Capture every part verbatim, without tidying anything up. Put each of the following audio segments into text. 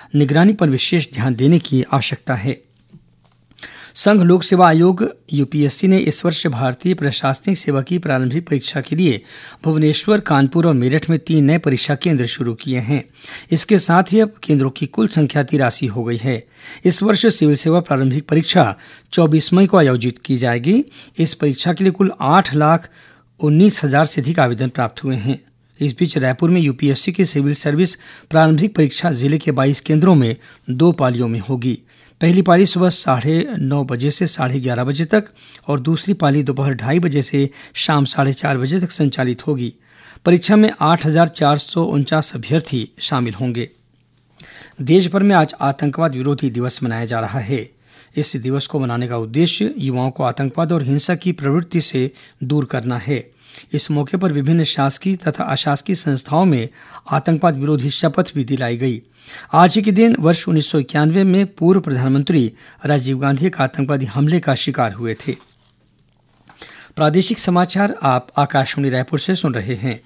निगरानी पर विशेष ध्यान देने की आवश्यकता है। संघ लोक सेवा आयोग यूपीएससी ने इस वर्ष भारतीय प्रशासनिक सेवा की प्रारंभिक परीक्षा के लिए भुवनेश्वर, कानपुर और मेरठ में तीन नए परीक्षा केंद्र शुरू किए हैं। इसके साथ ही अब केंद्रों की कुल संख्या तिरासी हो गई है। इस वर्ष सिविल सेवा प्रारंभिक परीक्षा चौबीस मई को आयोजित की जाएगी। इस परीक्षा के लिए कुल आठ लाख उन्नीस हजार से अधिक आवेदन प्राप्त हुए हैं। इस बीच रायपुर में यूपीएससी की सिविल सर्विस प्रारंभिक परीक्षा जिले के बाईस केंद्रों में दो पालियों में होगी। पहली पाली सुबह साढ़े नौ बजे से साढ़े ग्यारह बजे तक और दूसरी पाली दोपहर ढाई बजे से शाम साढ़े चार बजे तक संचालित होगी। परीक्षा में आठ हजार चार सौ उनचास अभ्यर्थी शामिल होंगे। देश भर में आज आतंकवाद विरोधी दिवस मनाया जा रहा है। इस दिवस को मनाने का उद्देश्य युवाओं को आतंकवाद और हिंसा की प्रवृत्ति से दूर करना है। इस मौके पर विभिन्न शासकीय तथा अशासकीय संस्थाओं में आतंकवाद विरोधी शपथ भी दिलाई गई। आज ही के दिन वर्ष उन्नीस सौ इक्यानवे में पूर्व प्रधानमंत्री राजीव गांधी एक आतंकवादी हमले का शिकार हुए थे। प्रादेशिक समाचार आप आकाशवाणी रायपुर से सुन रहे हैं।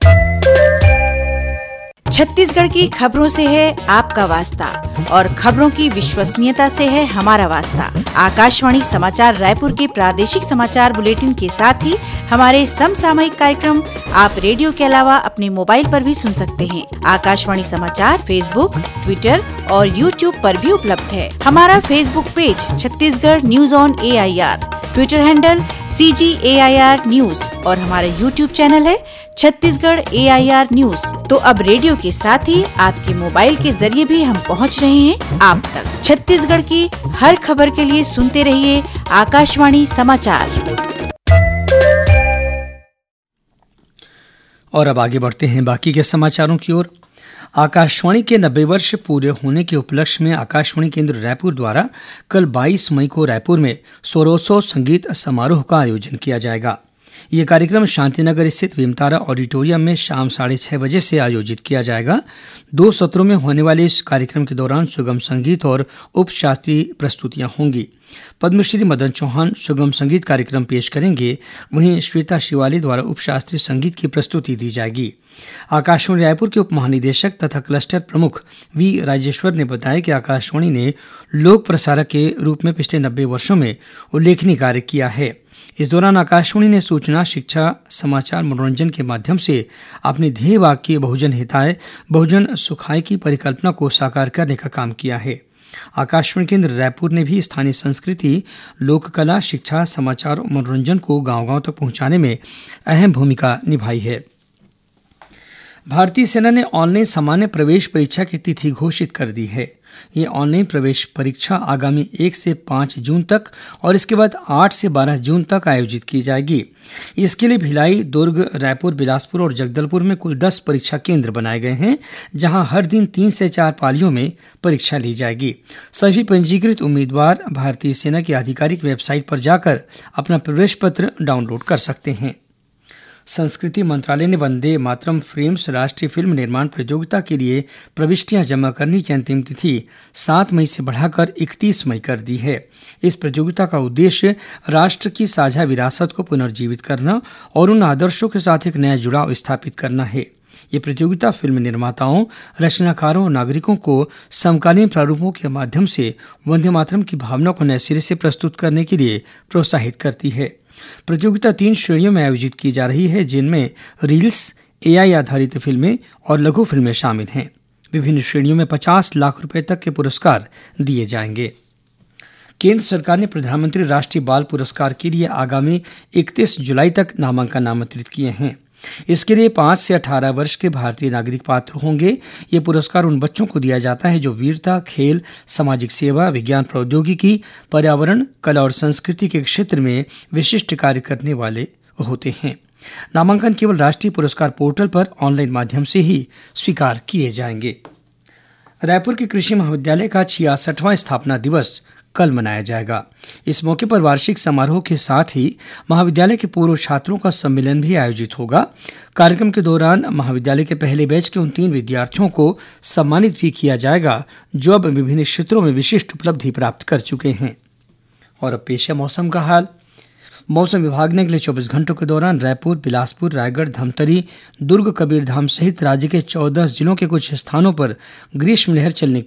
छत्तीसगढ़ की खबरों से है आपका वास्ता और खबरों की विश्वसनीयता से है हमारा वास्ता। आकाशवाणी समाचार रायपुर के प्रादेशिक समाचार बुलेटिन के साथ ही हमारे समसामयिक कार्यक्रम आप रेडियो के अलावा अपने मोबाइल पर भी सुन सकते हैं। आकाशवाणी समाचार फेसबुक, ट्विटर और यूट्यूब पर भी उपलब्ध है। हमारा Facebook page Chhattisgarh news on A I R, Twitter handle C ji A I R news और हमारा यूट्यूब चैनल है छत्तीसगढ़ ए आई आर न्यूज। तो अब रेडियो के साथ ही आपके मोबाइल के जरिए भी हम पहुंच रहे हैं आप तक। छत्तीसगढ़ की हर खबर के लिए सुनते रहिए आकाशवाणी समाचार। और अब आगे बढ़ते हैं बाकी के समाचारों की ओर। आकाशवाणी के नब्बे वर्ष पूरे होने के उपलक्ष्य में आकाशवाणी केंद्र रायपुर द्वारा कल बाईस मई को रायपुर में स्वरोत्सव संगीत समारोह का आयोजन किया जाएगा। यह कार्यक्रम शांतिनगर स्थित विमतारा ऑडिटोरियम में शाम साढ़े छह बजे से आयोजित किया जाएगा। दो सत्रों में होने वाले इस कार्यक्रम के दौरान सुगम संगीत और उपशास्त्रीय प्रस्तुतियां होंगी। पद्मश्री मदन चौहान सुगम संगीत कार्यक्रम पेश करेंगे, वहीं श्वेता शिवाली द्वारा उपशास्त्रीय संगीत की प्रस्तुति दी जाएगी। आकाशवाणी रायपुर के उप महानिदेशक तथा क्लस्टर प्रमुख वी राजेश्वर ने बताया कि आकाशवाणी ने लोक प्रसारक के रूप में पिछले नब्बे वर्षों में उल्लेखनीय कार्य किया है। इस दौरान आकाशवाणी ने सूचना, शिक्षा, समाचार, मनोरंजन के माध्यम से अपने ध्येय वाक्य बहुजन हिताय बहुजन सुखाय की परिकल्पना को साकार करने का काम किया है। आकाशवाणी केंद्र रायपुर ने भी स्थानीय संस्कृति, लोक कला, शिक्षा, समाचार और मनोरंजन को गांव-गांव तक पहुंचाने में अहम भूमिका निभाई है। भारतीय सेना ने ऑनलाइन सामान्य प्रवेश परीक्षा की तिथि घोषित कर दी है। ये ऑनलाइन प्रवेश परीक्षा आगामी एक से पाँच जून तक और इसके बाद आठ से बारह जून तक आयोजित की जाएगी। इसके लिए भिलाई, दुर्ग, रायपुर, बिलासपुर और जगदलपुर में कुल दस परीक्षा केंद्र बनाए गए हैं, जहां हर दिन तीन से चार पालियों में परीक्षा ली जाएगी। सभी पंजीकृत उम्मीदवार भारतीय सेना की आधिकारिक वेबसाइट पर जाकर अपना प्रवेश पत्र डाउनलोड कर सकते हैं। संस्कृति मंत्रालय ने वंदे मातरम फ्रेम्स राष्ट्रीय फिल्म निर्माण प्रतियोगिता के लिए प्रविष्टियां जमा करने की अंतिम तिथि सात मई से बढ़ाकर इकतीस मई कर दी है। इस प्रतियोगिता का उद्देश्य राष्ट्र की साझा विरासत को पुनर्जीवित करना और उन आदर्शों के साथ एक नया जुड़ाव स्थापित करना है। ये प्रतियोगिता फिल्म निर्माताओं, रचनाकारों और नागरिकों को समकालीन प्रारूपों के माध्यम से वंदे मातरम की भावना को नए सिरे से प्रस्तुत करने के लिए प्रोत्साहित करती है। प्रतियोगिता तीन श्रेणियों में आयोजित की जा रही है, जिनमें रील्स, ए आई आधारित फिल्में और लघु फिल्में शामिल हैं। विभिन्न श्रेणियों में पचास लाख रुपए तक के पुरस्कार दिए जाएंगे। केंद्र सरकार ने प्रधानमंत्री राष्ट्रीय बाल पुरस्कार के लिए आगामी इकतीस जुलाई तक नामांकन आमंत्रित किए हैं। इसके लिए पाँच से अठारह वर्ष के भारतीय नागरिक पात्र होंगे। ये पुरस्कार उन बच्चों को दिया जाता है जो वीरता, खेल, सामाजिक सेवा, विज्ञान प्रौद्योगिकी, पर्यावरण, कला और संस्कृति के क्षेत्र में विशिष्ट कार्य करने वाले होते हैं। नामांकन केवल राष्ट्रीय पुरस्कार पोर्टल पर ऑनलाइन माध्यम से ही स्वीकार किए जाएंगे। रायपुर के कृषि महाविद्यालय का छियासठवां स्थापना दिवस कल मनाया जाएगा। इस मौके पर वार्षिक समारोह के साथ ही महाविद्यालय के पूर्व छात्रों का सम्मेलन भी आयोजित होगा। कार्यक्रम के दौरान महाविद्यालय के पहले बैच के उन तीन विद्यार्थियों को सम्मानित भी किया जाएगा जो अब विभिन्न क्षेत्रों में विशिष्ट उपलब्धि प्राप्त कर चुके हैं। और अब पेश है मौसम का हाल। मौसम विभाग ने अगले चौबीस घंटों के दौरान रायपुर, बिलासपुर, रायगढ़, धमतरी, दुर्ग, कबीरधाम सहित राज्य के चौदह जिलों के कुछ स्थानों पर ग्रीष्मलहर चलने